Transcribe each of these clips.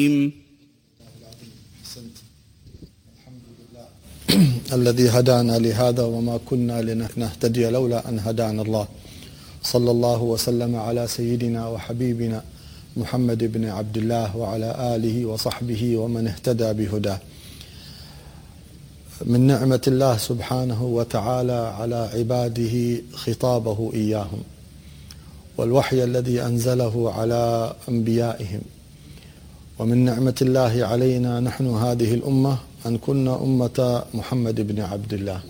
الحمد لله الذي هدانا لهذا وما كنا لنهتدي لولا أن هدانا الله. صلى الله وسلم على سيدنا وحبيبنا محمد بن عبد الله وعلى آله وصحبه ومن اهتدى بهداه. من نعمة الله سبحانه وتعالى على عباده خطابه إياهم، والوحي الذي أنزله على أنبيائهم. ومن نعمة الله علينا نحن هذه الأمة أن كنا أمة محمد بن عبد الله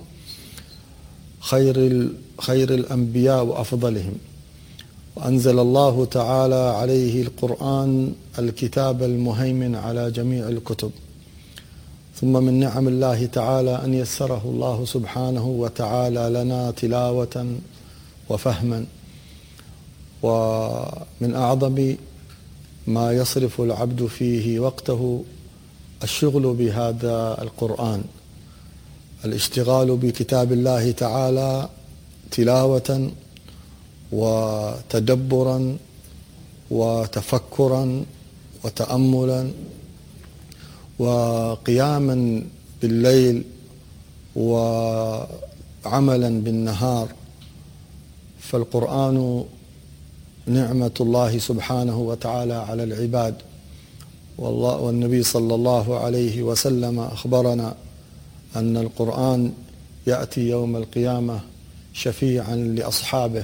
خير الأنبياء وأفضلهم، وأنزل الله تعالى عليه القرآن الكتاب المهيمن على جميع الكتب. ثم من نعم الله تعالى أن يسره الله سبحانه وتعالى لنا تلاوة وفهما. ومن أعظم ما يصرف العبد فيه وقته الشغل بهذا القرآن، الاشتغال بكتاب الله تعالى تلاوة وتدبرا وتفكرا وتأملا وقياما بالليل وعملا بالنهار. فالقرآن نعمة الله سبحانه وتعالى على العباد، والنبي صلى الله عليه وسلم أخبرنا أن القرآن يأتي يوم القيامة شفيعا لأصحابه.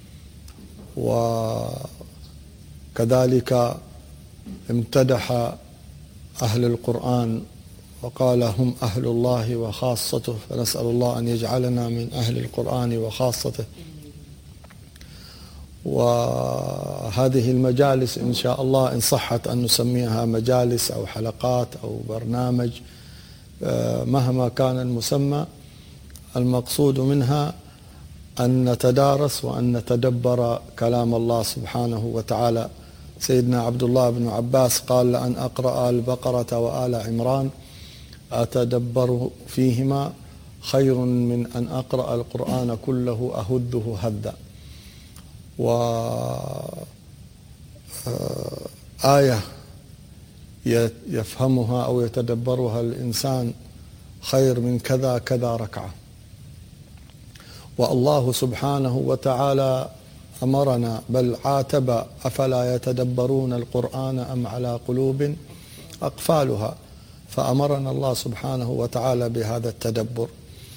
وكذلك امتدح أهل القرآن وقال هم أهل الله وخاصته، فنسأل الله أن يجعلنا من أهل القرآن وخاصته. وهذه المجالس إن شاء الله إن صحت أن نسميها مجالس أو حلقات أو برنامج، مهما كان المسمى، المقصود منها أن نتدارس وأن نتدبر كلام الله سبحانه وتعالى. سيدنا عبد الله بن عباس قال: لأن أقرأ البقرة وآل عمران أتدبر فيهما خير من أن أقرأ القرآن كله أهده هدا. وآية يفهمها أو يتدبرها الإنسان خير من كذا كذا ركعة. والله سبحانه وتعالى أمرنا بل عاتب: أفلا يتدبرون القرآن أم على قلوب أقفالها. فأمرنا الله سبحانه وتعالى بهذا التدبر.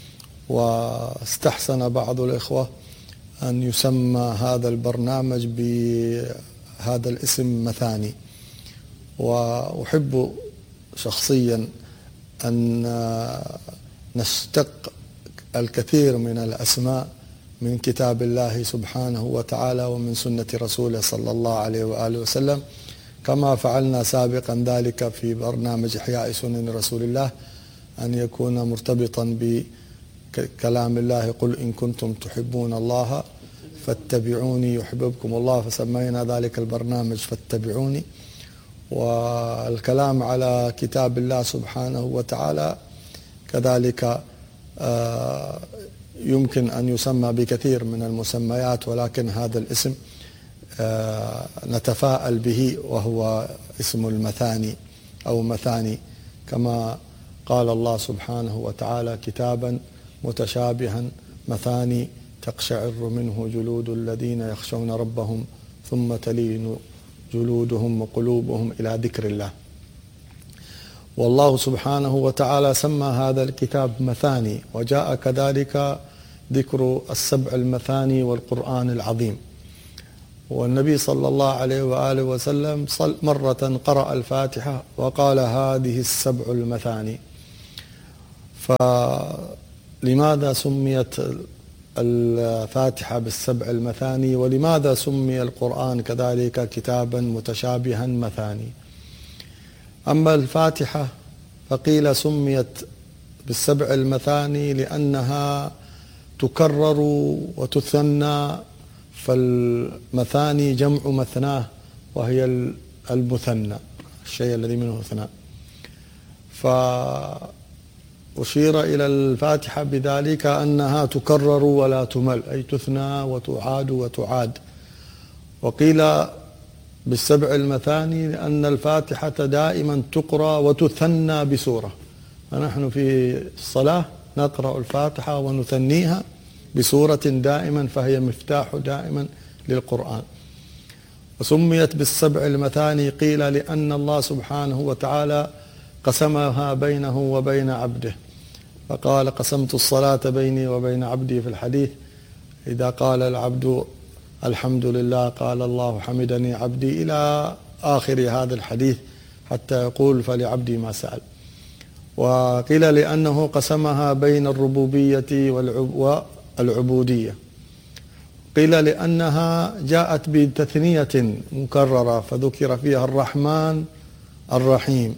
واستحسن بعض الإخوة أن يسمى هذا البرنامج بهذا الاسم مثاني. وأحب شخصيا أن نشتق الكثير من الأسماء من كتاب الله سبحانه وتعالى ومن سنة رسوله صلى الله عليه وآله وسلم، كما فعلنا سابقا ذلك في برنامج إحياء سنن رسول الله، أن يكون مرتبطا بكلام الله: قل إن كنتم تحبون الله فاتبعوني يحببكم الله، فسمينا ذلك البرنامج فاتبعوني. والكلام على كتاب الله سبحانه وتعالى كذلك يمكن أن يسمى بكثير من المسميات، ولكن هذا الاسم نتفاءل به، وهو اسم المثاني أو مثاني، كما قال الله سبحانه وتعالى: كتابا متشابها مثاني تقشعر منه جلود الذين يخشون ربهم ثم تلين جلودهم وقلوبهم إلى ذكر الله. والله سبحانه وتعالى سمى هذا الكتاب مثاني، وجاء كذلك ذكر السبع المثاني والقرآن العظيم. والنبي صلى الله عليه وآله وسلم مرة قرأ الفاتحة وقال: هذه السبع المثاني. فلماذا سميت الفاتحة بالسبع المثاني؟ ولماذا سمي القرآن كذلك كتابا متشابها مثاني؟ أما الفاتحة فقيل سميت بالسبع المثاني لأنها تكرر وتثنى، فالمثاني جمع مثناه، وهي المثنى، الشيء الذي منه ثناء. فأشير إلى الفاتحة بذلك أنها تكرر ولا تمل، أي تثنى وتعاد وتعاد. وقيل بالسبع المثاني لأن الفاتحة دائما تقرأ وتثنى بسورة، فنحن في الصلاة نقرأ الفاتحة ونثنيها بسورة دائما، فهي مفتاح دائما للقرآن. وسميت بالسبع المثاني قيل لأن الله سبحانه وتعالى قسمها بينه وبين عبده، فقال قسمت الصلاة بيني وبين عبدي في الحديث، إذا قال العبد الحمد لله قال الله حمدني عبدي إلى آخر هذا الحديث حتى يقول فلعبدي ما سأل. وقيل لأنه قسمها بين الربوبية والعبودية، قيل لأنها جاءت بتثنية مكررة فذكر فيها الرحمن الرحيم،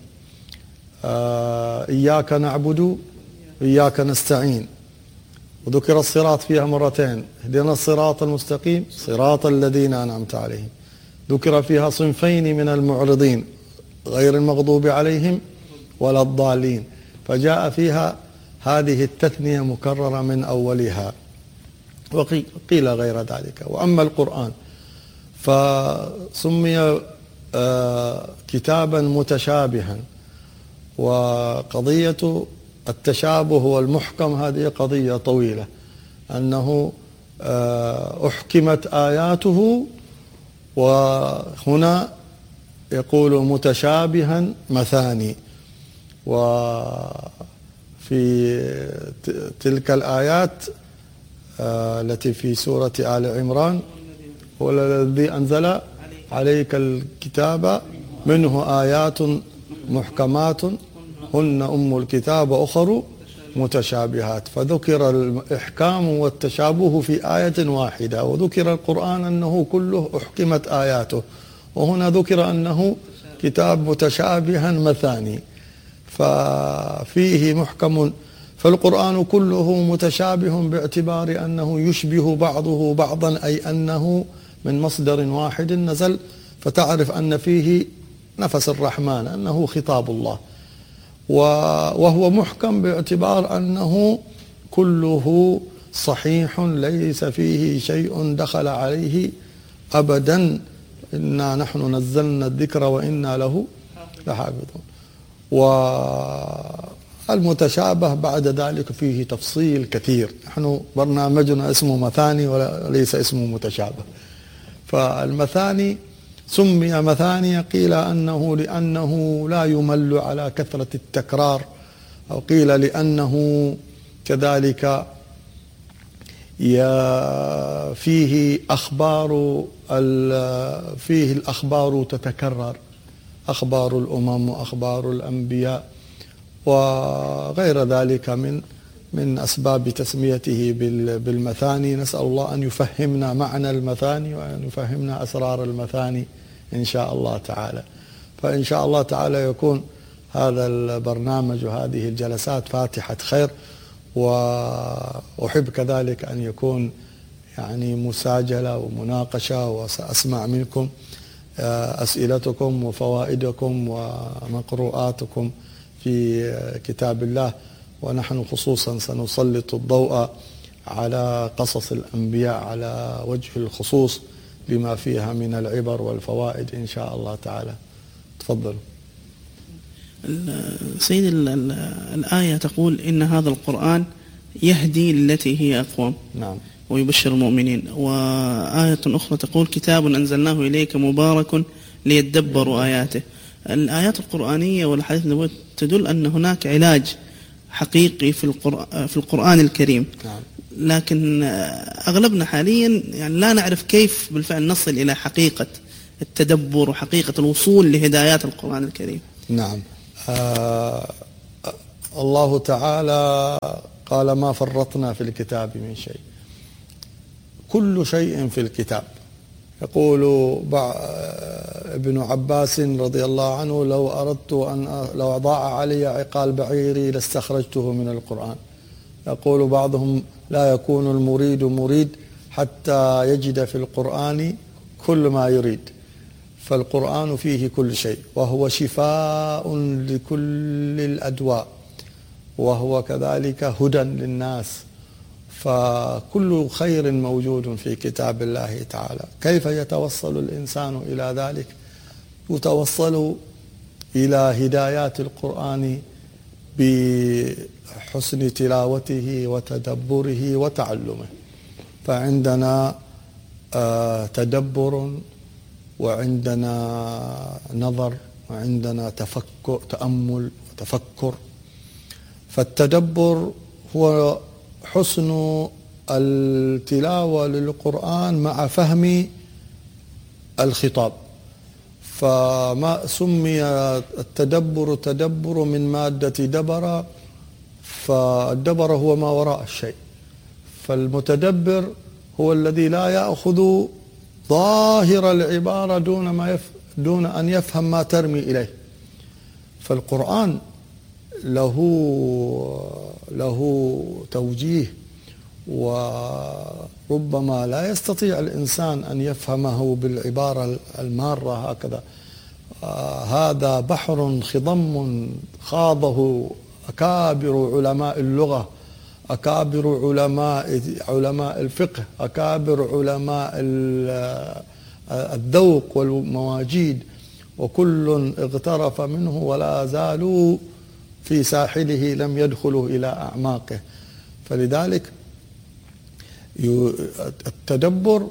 إياك نعبد إياك نستعين، وذكر الصراط فيها مرتين، اهدنا الصراط المستقيم صراط الذين أنعمت عليهم، ذكر فيها صنفين من المعرضين غير المغضوب عليهم ولا الضالين، فجاء فيها هذه التثنية مكررة من أولها، وقيل غير ذلك. وأما القرآن فسمي كتابا متشابها، وقضية التشابه والمحكم هذه قضية طويلة، أنه أحكمت آياته، وهنا يقول متشابها مثاني، وفي تلك الآيات التي في سورة آل عمران هو الذي أنزل عليك الكتاب منه آيات محكمات هن أم الكتاب وأخر متشابهات، فذكر الإحكام والتشابه في آية واحدة، وذكر القرآن أنه كله أحكمت آياته، وهنا ذكر أنه كتاب متشابها مثاني، ففيه محكم، فالقرآن كله متشابه باعتبار أنه يشبه بعضه بعضا، أي أنه من مصدر واحد نزل، فتعرف أن فيه نفس الرحمن أنه خطاب الله، وهو محكم باعتبار أنه كله صحيح ليس فيه شيء دخل عليه أبدا، إنا نحن نزلنا الذكر وإنا له لحافظون. والمتشابه بعد ذلك فيه تفصيل كثير، نحن برنامجنا اسمه مثاني وليس اسمه متشابه. فالمثاني سمي مثاني قيل لأنه لا يمل على كثرة التكرار، أو قيل لأنه كذلك فيه الأخبار تتكرر، أخبار الأمم وأخبار الأنبياء وغير ذلك من أسباب تسميته بالمثاني. نسأل الله أن يفهمنا معنى المثاني وأن يفهمنا أسرار المثاني إن شاء الله تعالى. فإن شاء الله تعالى يكون هذا البرنامج وهذه الجلسات فاتحة خير، وأحب كذلك أن يكون يعني مساجلة ومناقشة، وسأسمع منكم أسئلتكم وفوائدكم ومقروءاتكم في كتاب الله، ونحن خصوصا سنسلط الضوء على قصص الأنبياء على وجه الخصوص لما فيها من العبر والفوائد إن شاء الله تعالى. تفضلوا. سيد، الآية تقول إن هذا القرآن يهدي للتي هي أقوم، نعم، ويبشر المؤمنين. وآية أخرى تقول كتاب أنزلناه إليك مبارك ليدبروا آياته. الآيات القرآنية والحديث النبوي تدل أن هناك علاج حقيقي في القرآن الكريم، نعم. لكن أغلبنا حاليا يعني لا نعرف كيف بالفعل نصل إلى حقيقة التدبر وحقيقة الوصول لهدايات القرآن الكريم. نعم. الله تعالى قال ما فرطنا في الكتاب من شيء، كل شيء في الكتاب. يقول ابن عباس رضي الله عنه لو ضاع علي عقال بعيري لاستخرجته من القرآن. يقول بعضهم لا يكون المريد مريد حتى يجد في القرآن كل ما يريد، فالقرآن فيه كل شيء، وهو شفاء لكل الأدواء، وهو كذلك هدى للناس، فكل خير موجود في كتاب الله تعالى. كيف يتوصل الإنسان إلى ذلك؟ يتوصل إلى هدايات القرآن بحسن تلاوته وتدبره وتعلمه. فعندنا تدبر، وعندنا نظر، وعندنا تأمل وتفكر. فالتدبر هو حسن التلاوة للقرآن مع فهم الخطاب. فما سمي التدبر تدبر من مادة دبر، فالدبر هو ما وراء الشيء. فالمتدبر هو الذي لا يأخذ ظاهر العبارة دون أن يفهم ما ترمي إليه. فالقرآن له توجيه، وربما لا يستطيع الإنسان أن يفهمه بالعبارة المارة هكذا. هذا بحر خضم خاضه أكابر علماء اللغة، أكابر علماء الفقه، أكابر علماء الذوق والمواجيد، وكل اغترف منه ولا زالوا في ساحله لم يدخلوا إلى أعماقه. فلذلك التدبر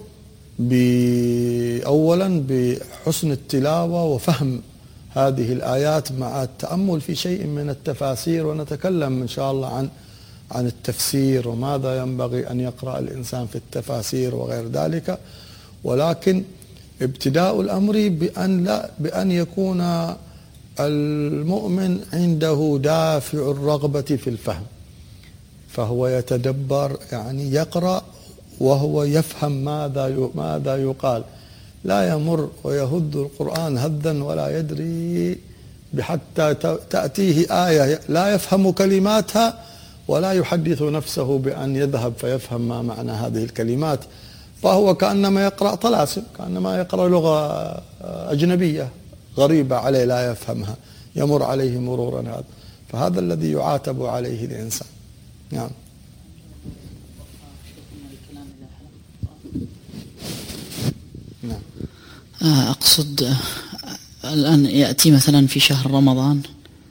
أولا بحسن التلاوة وفهم هذه الآيات مع التأمل في شيء من التفاسير، ونتكلم إن شاء الله عن التفسير وماذا ينبغي أن يقرأ الإنسان في التفاسير وغير ذلك. ولكن ابتداء الأمر بأن يكون المؤمن عنده دافع الرغبة في الفهم، فهو يتدبر، يعني يقرأ وهو يفهم ماذا يقال، لا يمر ويهد القرآن هدا ولا يدري حتى تأتيه آية لا يفهم كلماتها ولا يحدث نفسه بأن يذهب فيفهم ما معنى هذه الكلمات، فهو كأنما يقرأ طلاسم، كأنما يقرأ لغة أجنبية غريبة عليه لا يفهمها، يمر عليه مرورا. هذا فهذا الذي يعاتب عليه الإنسان. نعم. نعم. أقصد الآن يأتي مثلا في شهر رمضان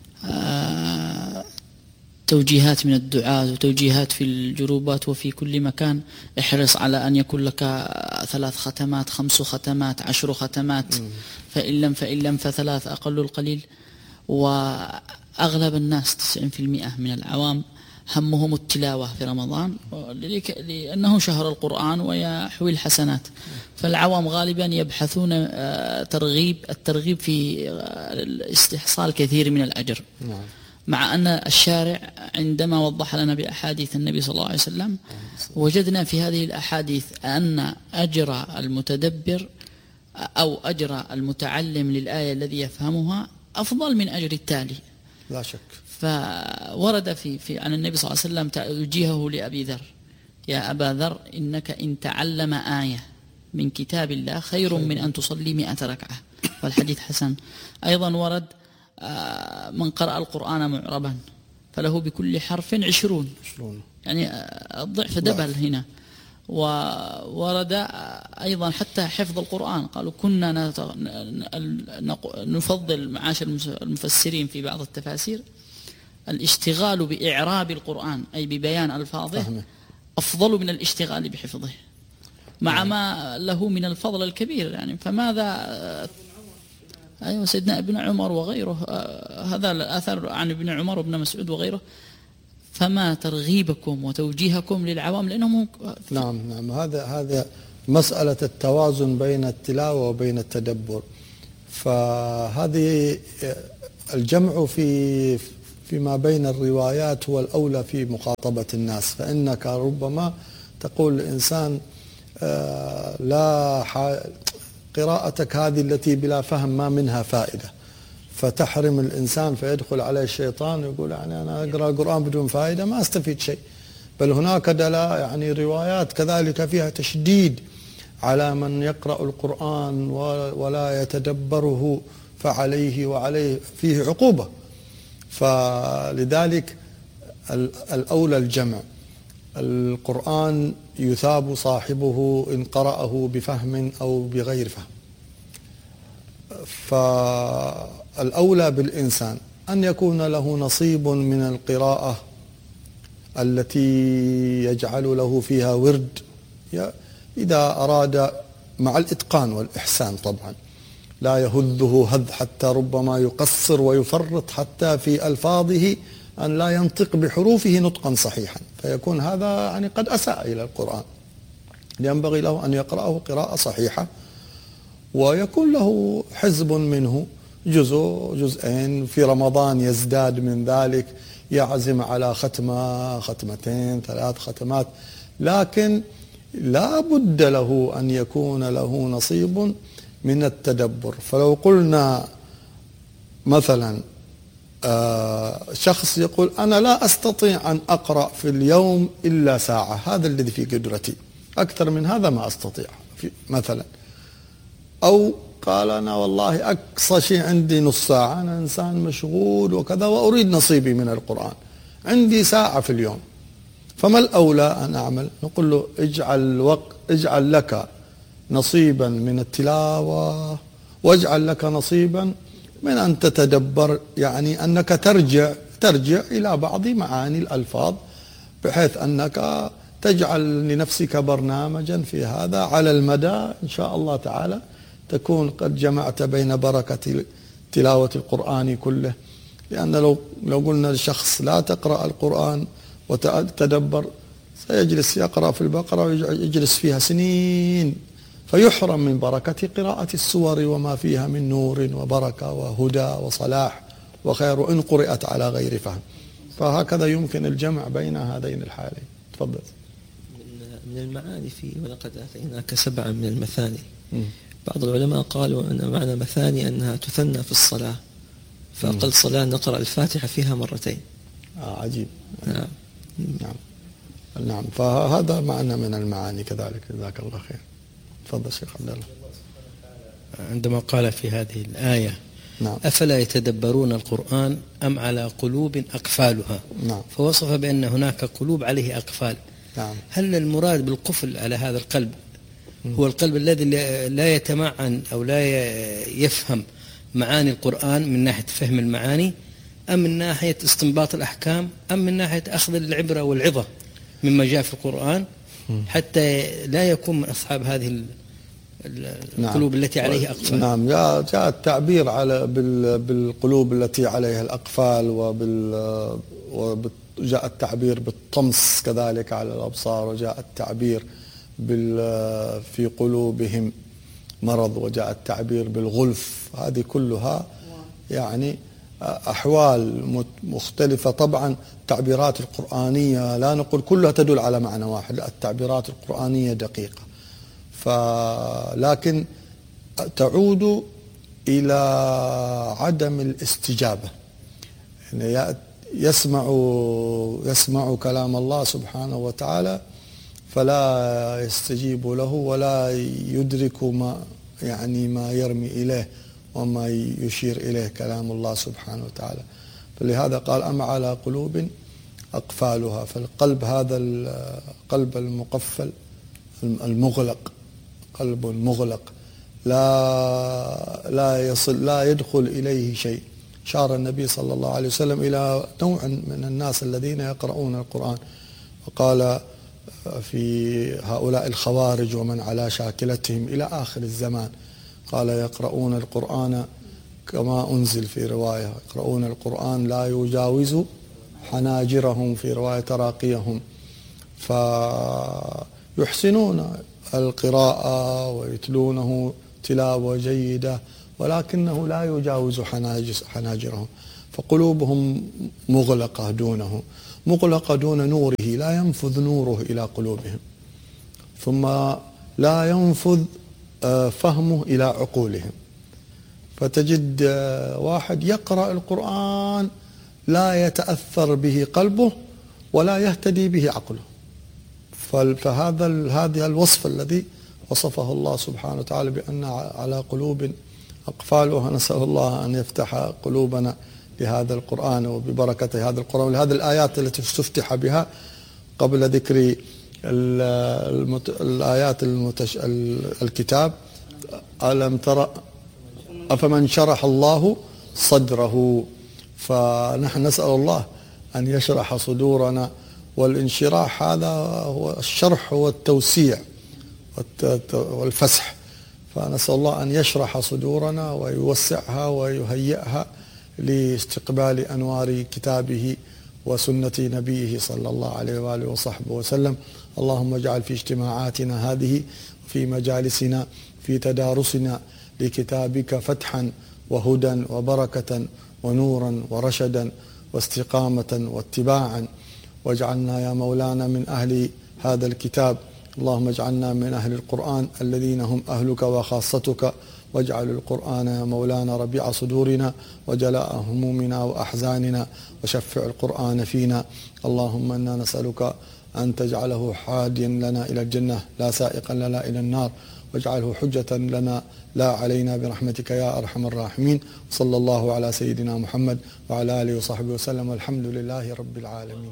توجيهات من الدعاة وتوجيهات في الجروبات وفي كل مكان، احرص على أن يكون لك 3 ختمات 5 ختمات 10 ختمات، فإن لم ف3 أقل القليل. وأغلب الناس 90% من العوام همهم التلاوة في رمضان، لأنه شهر القرآن ويحوي الحسنات، فالعوام غالبا يبحثون الترغيب في استحصال كثير من الأجر. نعم. مع أن الشارع عندما وضح لنا بأحاديث النبي صلى الله عليه وسلم وجدنا في هذه الأحاديث أن أجر المتدبر أو أجر المتعلم للآية الذي يفهمها أفضل من أجر التالي، لا شك. فورد في عن النبي صلى الله عليه وسلم توجيهه لأبي ذر: يا أبا ذر إنك إن تعلم آية من كتاب الله خير من أن تصلي 100 ركعة، والحديث حسن. أيضا ورد من قرأ القرآن معربا فله بكل حرف 20، يعني الضعف دبل هنا. وورد أيضا حتى حفظ القرآن، قالوا كنا نفضل معاشر المفسرين في بعض التفاسير الاشتغال بإعراب القرآن أي ببيان ألفاظه أفضل من الاشتغال بحفظه، مع ما له من الفضل الكبير. يعني فماذا أيوة سيدنا ابن عمر وغيره، هذا الأثر عن ابن عمر وابن مسعود وغيره. فما ترغيبكم وتوجيهكم للعوام لأنهم نعم هذا مسألة التوازن بين التلاوة وبين التدبر. فهذه الجمع فيما بين الروايات هو الأولى في مخاطبة الناس. فإنك ربما تقول الإنسان قراءتك هذه التي بلا فهم ما منها فائدة، فتحرم الإنسان فيدخل عليه الشيطان ويقول يعني أنا أقرأ القرآن بدون فائدة ما أستفيد شيء. بل هناك يعني روايات كذلك فيها تشديد على من يقرأ القرآن ولا يتدبره وعليه فيه عقوبة. فلذلك الأولى الجمع. القرآن يثاب صاحبه إن قرأه بفهم أو بغير فهم. فالأولى بالإنسان أن يكون له نصيب من القراءة التي يجعل له فيها ورد، إذا أراد، مع الإتقان والإحسان طبعا، لا يهذه هذ حتى ربما يقصر ويفرط حتى في ألفاظه، أن لا ينطق بحروفه نطقا صحيحا، فيكون هذا يعني قد أساء إلى القرآن. ينبغي له أن يقرأه قراءة صحيحة، ويكون له حزب منه، جزء جزئين، في رمضان يزداد من ذلك، يعزم على ختمة، ختمتين، 3 ختمات، لكن لا بد له أن يكون له نصيب من التدبر. فلو قلنا مثلا شخص يقول أنا لا أستطيع أن أقرأ في اليوم إلا ساعة، هذا الذي في قدرتي، أكثر من هذا ما أستطيع مثلا، أو قال أنا والله أقصى شيء عندي نص ساعة، أنا إنسان مشغول وكذا وأريد نصيبي من القرآن، عندي ساعة في اليوم، فما الأولى أن أعمل؟ نقول له اجعل لك نصيبا من التلاوة، واجعل لك نصيبا من أن تتدبر، يعني أنك ترجع إلى بعض معاني الألفاظ، بحيث أنك تجعل لنفسك برنامجا في هذا، على المدى إن شاء الله تعالى تكون قد جمعت بين بركة تلاوة القرآن كله. لأن لو قلنا لشخص لا تقرأ القرآن وتدبر، سيجلس يقرأ في البقرة ويجلس فيها سنين، فيحرم من بركة قراءة السور وما فيها من نور وبركة وهدى وصلاح وخير، إن قرأت على غير فهم. فهكذا يمكن الجمع بين هذين الحالين. تفضل. من المعاني ولقد آتيناك 7 من المثاني. بعض العلماء قالوا أن معنى مثاني أنها تثنى في الصلاة، فأقل صلاة نقرأ الفاتحة فيها 2 مرتين. عجيب. نعم. فهذا معنى من المعاني كذلك. جزاك الله خير. تفضل شيخ عبد الله. عندما قال في هذه الآية نعم. أفلا يتدبرون القرآن أم على قلوب أقفالها، نعم. فوصف بأن هناك قلوب عليه أقفال. نعم. هل المراد بالقفل على هذا القلب هو القلب الذي لا يتمعن أو لا يفهم معاني القرآن من ناحية فهم المعاني، أم من ناحية استنباط الأحكام، أم من ناحية أخذ العبرة والعظة مما جاء في القرآن، حتى لا يكون من أصحاب هذه القلوب التي عليها أقفال؟ نعم. جاء التعبير بالقلوب التي عليها الأقفال، وجاء التعبير بالطمس كذلك على الأبصار، وجاء التعبير في قلوبهم مرض، وجاء التعبير بالغلف. هذه كلها يعني أحوال مختلفة. طبعا التعبيرات القرآنية لا نقول كلها تدل على معنى واحد، التعبيرات القرآنية دقيقة، لكن تعود إلى عدم الاستجابة. يعني يسمع كلام الله سبحانه وتعالى فلا يستجيب له ولا يدرك ما يرمي إليه وما يشير إليه كلام الله سبحانه وتعالى. فلهذا قال أم على قلوب أقفالها. فالقلب هذا القلب المقفل المغلق، قلب مغلق لا يدخل إليه شيء. شار النبي صلى الله عليه وسلم إلى نوع من الناس الذين يقرؤون القرآن، وقال في هؤلاء الخوارج ومن على شاكلتهم إلى آخر الزمان، قال يقرؤون القرآن كما أنزل، في رواية يقرؤون القرآن لا يجاوز حناجرهم، في رواية تراقيهم، فيحسنون القراءة ويتلونه تلاوة جيدة، ولكنه لا يجاوز حناجرهم، فقلوبهم مغلقة دونه، مغلقة دون نوره، لا ينفذ نوره إلى قلوبهم، ثم لا ينفذ فهمه إلى عقولهم. فتجد واحد يقرأ القرآن لا يتأثر به قلبه ولا يهتدي به عقله. هذا الوصف الذي وصفه الله سبحانه وتعالى بأن على قلوب أقفالها. نسأل الله أن يفتح قلوبنا بهذا القرآن وببركة هذا القرآن، ولهذه الآيات التي استفتح بها قبل ذكر الآيات الكتاب. ألم ترى أفمن شرح الله صدره. فنحن نسأل الله أن يشرح صدورنا، والانشراح هذا هو الشرح والتوسيع والفسح، فنسأل الله أن يشرح صدورنا ويوسعها ويهيئها لاستقبال أنوار كتابه وسنة نبيه صلى الله عليه وآله وصحبه وسلم. اللهم اجعل في اجتماعاتنا هذه في مجالسنا في تدارسنا لكتابك فتحا وهدى وبركة ونورا ورشدا واستقامة واتباعا، واجعلنا يا مولانا من أهل هذا الكتاب. اللهم اجعلنا من أهل القرآن الذين هم أهلك وخاصتك، واجعل القرآن يا مولانا ربيع صدورنا وجلاء همومنا وأحزاننا، وشفع القرآن فينا. اللهم إنا نسألك أن تجعله حاديا لنا إلى الجنة لا سائقا لنا إلى النار، واجعله حجة لنا لا علينا برحمتك يا أرحم الراحمين. صلى الله على سيدنا محمد وعلى آله وصحبه وسلم، والحمد لله رب العالمين.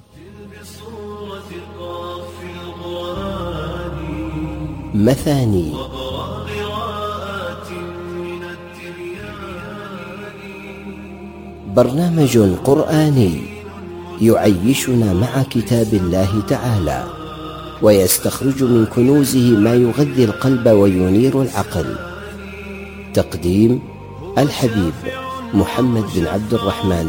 مثاني برنامج قرآني يعيشنا مع كتاب الله تعالى ويستخرج من كنوزه ما يغذي القلب وينير العقل. تقديم الحبيب محمد بن عبد الرحمن